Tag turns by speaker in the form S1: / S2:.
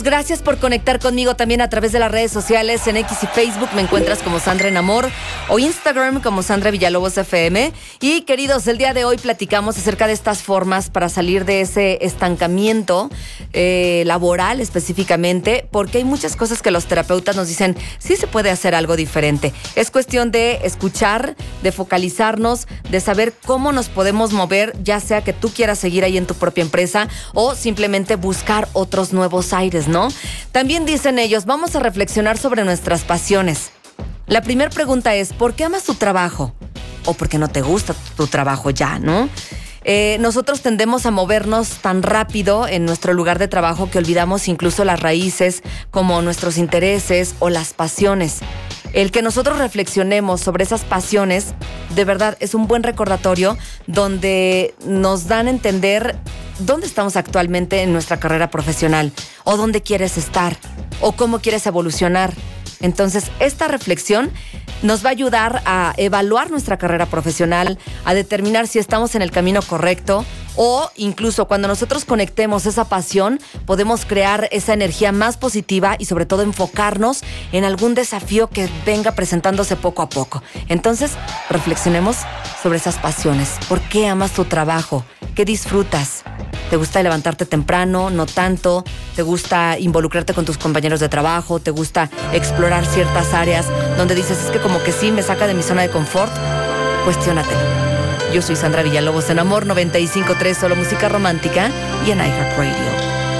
S1: Gracias por conectar conmigo también a través de las redes sociales. En X y Facebook me encuentras como Sandra en Amor o Instagram como Sandra Villalobos FM. Y queridos, el día de hoy platicamos acerca de estas formas para salir de ese estancamiento laboral específicamente, porque hay muchas cosas que los terapeutas nos dicen, sí se puede hacer algo diferente. Es cuestión de escuchar, de focalizarnos, de saber cómo nos podemos mover, ya sea que tú quieras seguir ahí en tu propia empresa o simplemente buscar otros nuevos aires, ¿no? También dicen ellos, vamos a reflexionar sobre nuestras pasiones. La primera pregunta es, ¿por qué amas tu trabajo? ¿O por qué no te gusta tu trabajo ya, no? Nosotros tendemos a movernos tan rápido en nuestro lugar de trabajo que olvidamos incluso las raíces, como nuestros intereses o las pasiones. El que nosotros reflexionemos sobre esas pasiones, de verdad, es un buen recordatorio donde nos dan a entender dónde estamos actualmente en nuestra carrera profesional, o dónde quieres estar, o cómo quieres evolucionar. Entonces, esta reflexión nos va a ayudar a evaluar nuestra carrera profesional, a determinar si estamos en el camino correcto, o incluso cuando nosotros conectemos esa pasión, podemos crear esa energía más positiva y sobre todo enfocarnos en algún desafío que venga presentándose poco a poco. Entonces, reflexionemos sobre esas pasiones. ¿Por qué amas tu trabajo? ¿Qué disfrutas? ¿Te gusta levantarte temprano? ¿No tanto? ¿Te gusta involucrarte con tus compañeros de trabajo? ¿Te gusta explorar ciertas áreas donde dices, es que como que sí me saca de mi zona de confort? Cuestiónatelo. Yo soy Sandra Villalobos en Amor 95.3, solo música romántica y en iHeartRadio.